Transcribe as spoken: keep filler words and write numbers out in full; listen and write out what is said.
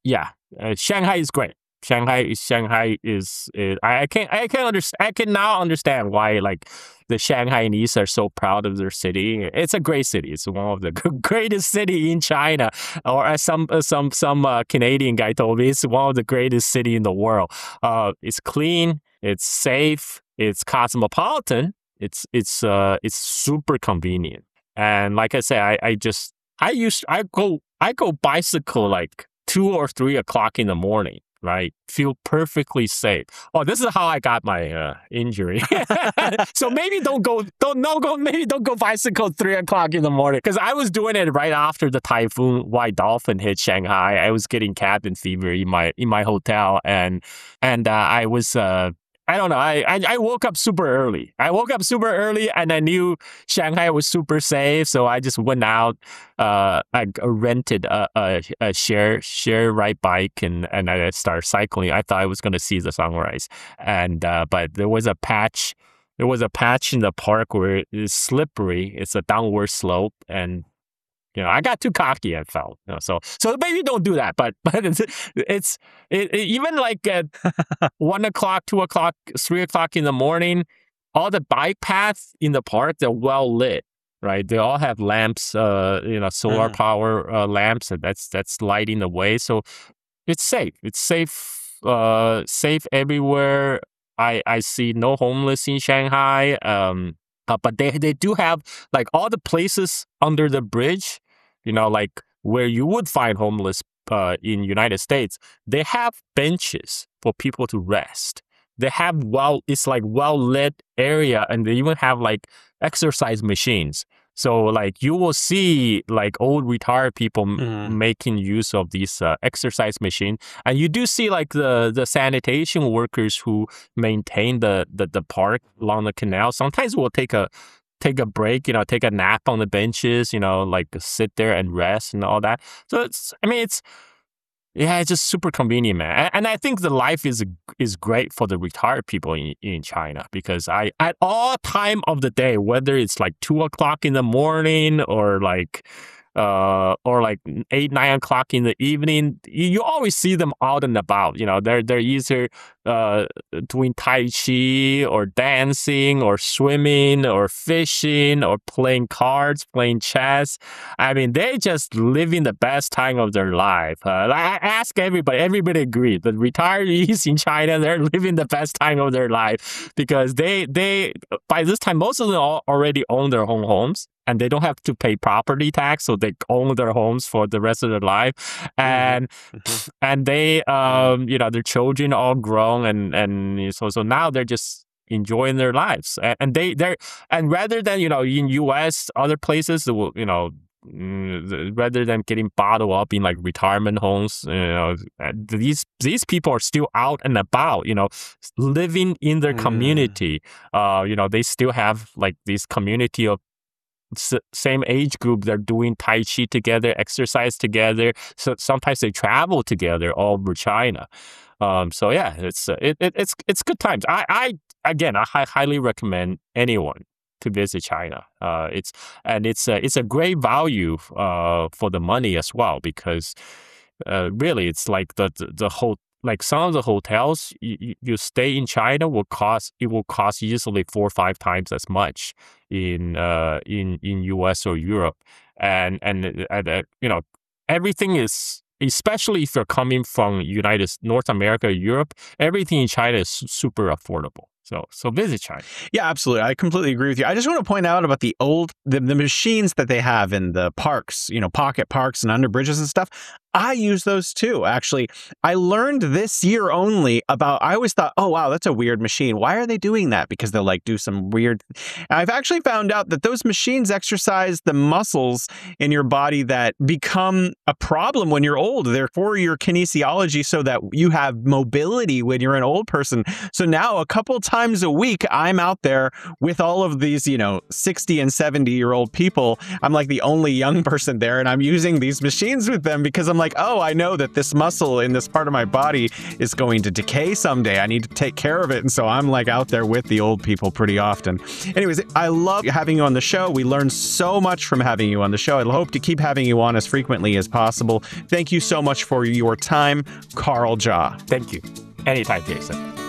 yeah, uh, Shanghai is great. Shanghai is Shanghai is, is I, I can I can understand I can now understand why like the Shanghainese are so proud of their city. It's a great city. It's one of the greatest city in China, or as some uh, some some uh, Canadian guy told me, it's one of the greatest city in the world. Uh, it's clean, it's safe, it's cosmopolitan, it's it's uh it's super convenient. And like I said, I I just I used I go I go bicycle like two or three o'clock in the morning, right? Feel perfectly safe. Oh, this is how I got my uh, injury. So maybe don't go, don't no go, maybe don't go bicycle three o'clock in the morning. Because I was doing it right after the typhoon White Dolphin hit Shanghai. I was getting cabin fever in my in my hotel, and and uh, I was. Uh, I don't know. I, I I woke up super early. I woke up super early, and I knew Shanghai was super safe, so I just went out. Uh, I rented a, a, a share share ride bike, and, and I started cycling. I thought I was gonna see the sunrise, and uh, but there was a patch. There was a patch in the park where it's slippery. It's a downward slope, and you know, I got too cocky and fell. You know, so so maybe don't do that. But but it's it's it, it, even like at one o'clock, two o'clock, three o'clock in the morning, all the bike paths in the park, they're well lit, right? They all have lamps, uh, you know, solar Mhm. power uh, lamps, and that's that's lighting the way. So it's safe. It's safe. Uh, safe everywhere. I I see no homeless in Shanghai. Um, uh, but they they do have like all the places under the bridge, you know, like where you would find homeless uh, in United States. They have benches for people to rest. They have well, it's like well lit area, and they even have like exercise machines. So like you will see like old retired people m- Mhm. making use of these uh, exercise machine, and you do see like the the sanitation workers who maintain the, the the park along the canal. Sometimes will take a take a break, you know, take a nap on the benches, you know, like sit there and rest and all that. So it's, I mean, it's yeah, it's just super convenient, man. And, and I think the life is is great for the retired people in, in China because I at all time of the day, whether it's like two o'clock in the morning or like uh or like eight nine o'clock in the evening, you, you always see them out and about. You know, they're they're either uh doing tai chi or dancing or swimming or fishing or playing cards, playing chess. I mean, they just living the best time of their life. Uh, I ask everybody, everybody agreed that retirees in China, they're living the best time of their life because they, they by this time, most of them al- already own their own homes and they don't have to pay property tax, so they own their homes for the rest of their life. And Mhm. and they, um, you know, their children all grown, and and so so now they're just enjoying their lives, and, and they they're and rather than you know in U S other places, they will, you know. mm, the- Rather than getting bottled up in like retirement homes, you know, uh, these these people are still out and about, you know, living in their Mm. community. Uh, you know, they still have like this community of s- same age group. They're doing tai chi together, exercise together. So sometimes they travel together all over China. Um, so yeah, it's uh, it, it it's it's good times. I I again I hi- highly recommend anyone to visit China. Uh, it's and it's a it's a great value uh for the money as well because uh, really it's like the the, the whole like some of the hotels you, you you stay in China will cost it will cost easily four or five times as much in uh in in U S or Europe, and and, and uh, you know everything is, especially if you're coming from United S- North America, Europe, everything in China is su- super affordable. So so visit China. Yeah, absolutely. I completely agree with you. I just want to point out about the old the, the machines that they have in the parks, you know, pocket parks and under bridges and stuff. I use those too. Actually, I learned this year only about. I always thought, oh wow, that's a weird machine. Why are they doing that? Because they'll like do some weird. I've actually found out that those machines exercise the muscles in your body that become a problem when you're old. They're for your kinesiology so that you have mobility when you're an old person. So now a couple times times a week, I'm out there with all of these, you know, sixty and seventy year old people. I'm like the only young person there, and I'm using these machines with them because I'm like, oh, I know that this muscle in this part of my body is going to decay someday. I need to take care of it. And so I'm like out there with the old people pretty often. Anyways, I love having you on the show. We learned so much from having you on the show. I hope to keep having you on as frequently as possible. Thank you so much for your time, Carl Jia. Thank you. Anytime, Jason.